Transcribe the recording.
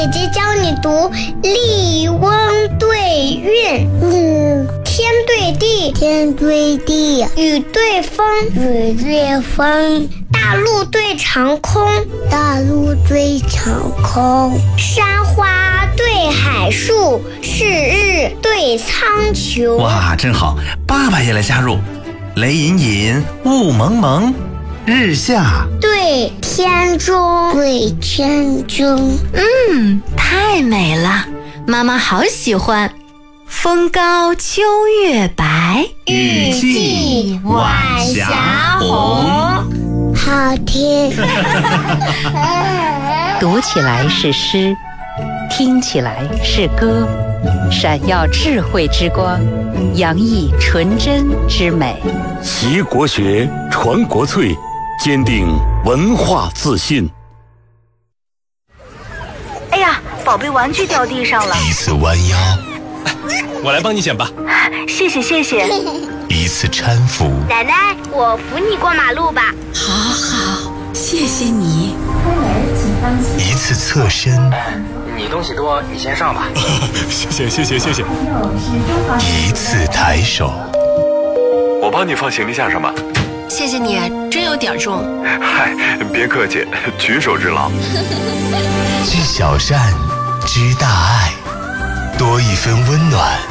姐姐教你读立翁对韵，天对地， 天对地， 雨对风， 雨对风， 大陆对长空， 大陆对长空， 山花对海树，是日对苍穹。 哇，真好！爸爸也来加入，雷隐隐，雾蒙蒙，日下对天中， 对天中。 太美了，妈妈好喜欢。风高秋月白， 雨霁晚霞红。 好听。 读起来是诗，听起来是歌，闪耀智慧之光，洋溢纯真之美。 习国学，传国粹，坚定文化自信。 哎呀，宝贝玩具掉地上了。 一次弯腰， 我来帮你捡吧。 谢谢谢谢。 一次搀扶， 奶奶，我扶你过马路吧。 好好，谢谢你。 一次侧身， 你东西多，你先上吧。谢谢。 一次抬手， 我帮你放行李架上吧。 谢谢你，真有点重。 嗨，别客气，举手之劳。 知小善，知大爱，多一分温暖。